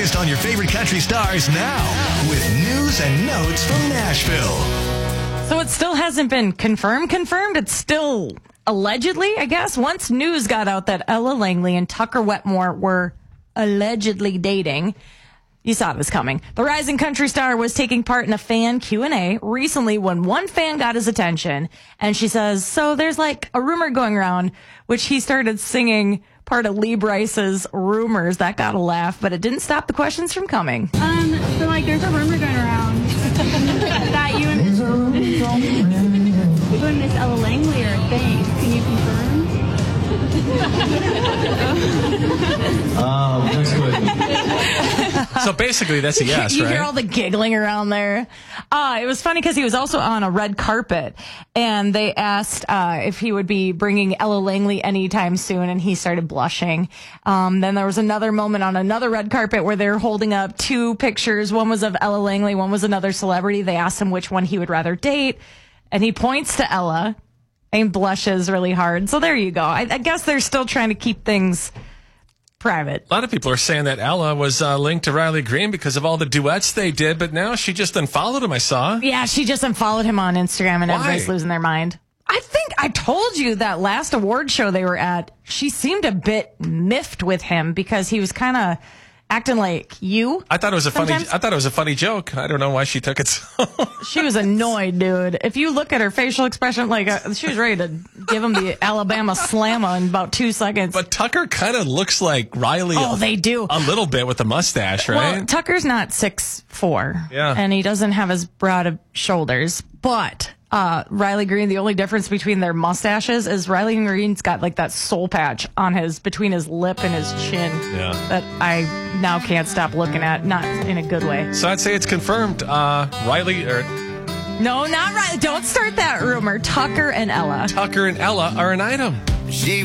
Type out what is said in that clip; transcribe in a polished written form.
latest on your favorite country stars now with news and notes from Nashville. So it still hasn't been confirmed. It's still allegedly, I guess. Once news got out that Ella Langley and Tucker Wetmore were allegedly dating, you saw it was coming. The rising country star was taking part in a fan Q&A recently when one fan got his attention. And she says, so there's like a rumor going around, which he started singing part of Lee Bryce's Rumors. That got a laugh, but it didn't stop the questions from coming. So like there's a rumor going around that you and Miss Ella Langley are a thing. Can you confirm? Next question. So basically, that's a yes, you right? hear all the giggling around there. It was funny because he was also on a red carpet, and they asked if he would be bringing Ella Langley anytime soon, and he started blushing. Then there was another moment on another red carpet where they were holding up two pictures. One was of Ella Langley, one was another celebrity. They asked him which one he would rather date, and he points to Ella and blushes really hard. So there you go. I guess they're still trying to keep things private. A lot of people are saying that Ella was linked to Riley Green because of all the duets they did, but now she just unfollowed him, I saw. Yeah, she just unfollowed him on Instagram, and Why? everybody's losing their mind. I think I told you that last award show they were at, she seemed a bit miffed with him because he was kind of acting like you. I thought it was a sometimes. funny joke. I don't know why she took it so. She was annoyed, dude. If you look at her facial expression, like she was ready to give him the Alabama slammer in about 2 seconds. But Tucker kind of looks like Riley. Oh, they do. A little bit with the mustache, right? Well, Tucker's not 6'4", Yeah. and he doesn't have as broad of shoulders. But Riley Green, the only difference between their mustaches is Riley Green's got like that soul patch on between his lip and his chin. Yeah. That I now can't stop looking at, not in a good way. So I'd say it's confirmed. Riley No, not Riley. Don't start that rumor. Tucker and Ella are an item. She